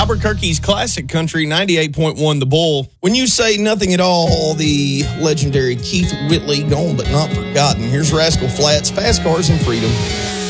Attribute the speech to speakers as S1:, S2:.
S1: Albuquerque's classic country, 98.1 The Bull. When you say nothing at all, the legendary Keith Whitley, gone but not forgotten. Here's Rascal Flatts, Fast Cars and Freedom.